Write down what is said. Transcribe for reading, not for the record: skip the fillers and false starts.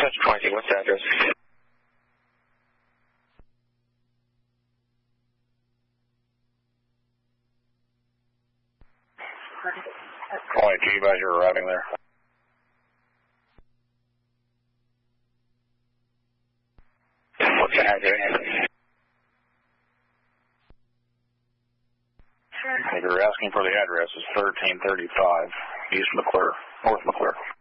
That's 20. What's the address? Calling to you guys, you're arriving there. What's the address? If you're asking for the address, it's 1335 East McClure, North McClure.